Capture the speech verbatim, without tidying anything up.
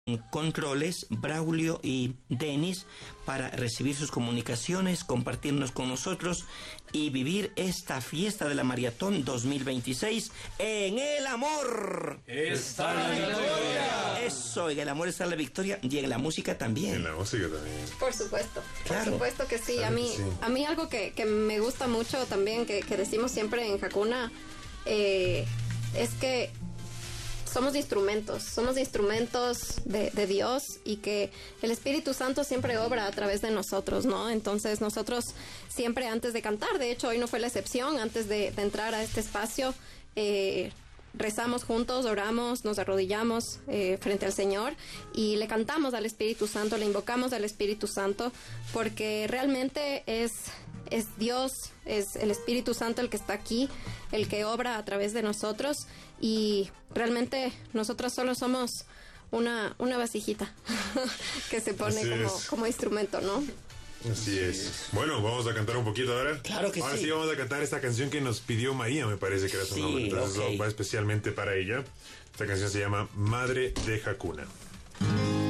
controles, Braulio y Denis, para recibir sus comunicaciones, compartirnos con nosotros y vivir esta fiesta de la Maratón dos mil veintiséis. En el amor está la victoria. Eso, en el amor está la victoria y en la música también. En la música también. Por supuesto, claro. Por supuesto que sí. Claro a mí, que sí. a mí algo que, que me gusta mucho también, que, que decimos siempre en Hakuna, eh, es que somos instrumentos, somos instrumentos de, de Dios, y que el Espíritu Santo siempre obra a través de nosotros, ¿no? Entonces nosotros siempre antes de cantar, de hecho hoy no fue la excepción, antes de, de entrar a este espacio, eh, rezamos juntos, oramos, nos arrodillamos eh, frente al Señor y le cantamos al Espíritu Santo, le invocamos al Espíritu Santo, porque realmente es... es Dios, es el Espíritu Santo el que está aquí, el que obra a través de nosotros, y realmente nosotros solo somos una, una vasijita que se pone como, como instrumento, ¿no? Así es. Bueno, vamos a cantar un poquito ahora. Claro que ahora sí. sí vamos a cantar esta canción que nos pidió María, me parece que era su Sí, nombre. Entonces okay. va especialmente para ella. Esta canción se llama Madre de Hakuna.